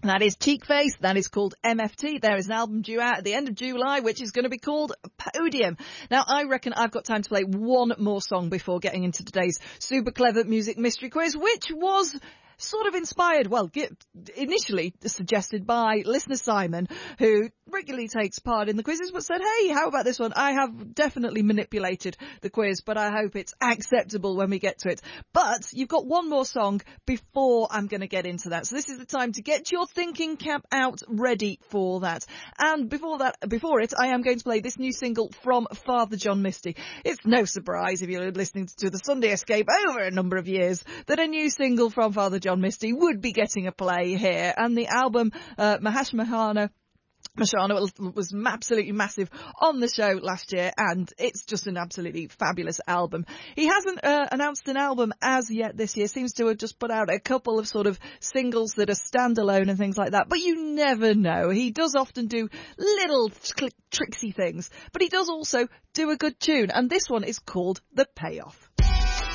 That is Cheekface. That is called MFT. There is an album due out at the end of July, which is going to be called Podium. Now, I reckon I've got time to play one more song before getting into today's super clever music mystery quiz, which was sort of inspired, well, initially suggested by listener Simon, who regularly takes part in the quizzes, but said, hey, how about this one? I have definitely manipulated the quiz, but I hope it's acceptable when we get to it. But you've got one more song before I'm going to get into that. So this is the time to get your thinking cap out ready for that. And before it, I am going to play this new single from Father John Misty. It's no surprise if you're listening to the Sunday Escape over a number of years that a new single from Father John Misty would be getting a play here. And the album, Mashana was absolutely massive on the show last year, and it's just an absolutely fabulous album. He hasn't announced an album as yet this year, seems to have just put out a couple of sort of singles that are standalone and things like that, but you never know. He does often do little tricksy things, but he does also do a good tune, and this one is called The Payoff.